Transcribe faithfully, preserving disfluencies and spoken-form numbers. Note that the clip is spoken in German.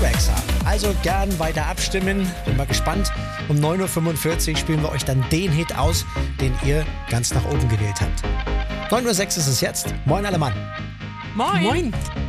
T-Rex haben. Also gern weiter abstimmen. Bin mal gespannt. Um neun Uhr fünfundvierzig spielen wir euch dann den Hit aus, den ihr ganz nach oben gewählt habt. neun Uhr sechs ist es jetzt. Moin alle Mann. Moin. Moin.